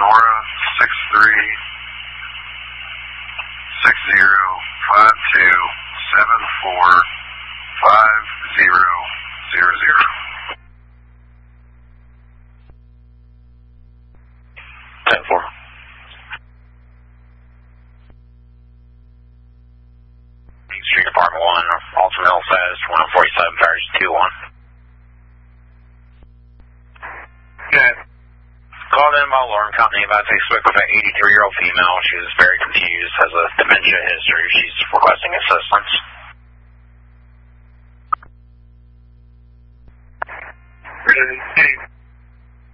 Nora 63 605274 5000. 10-4. Main Street Apartment 1, Alton Hill says 147 Parish 21. Okay. Called in by alarm company about to speak with an 83-year-old female. She was very confused, has a dementia history. She's requesting assistance. Really?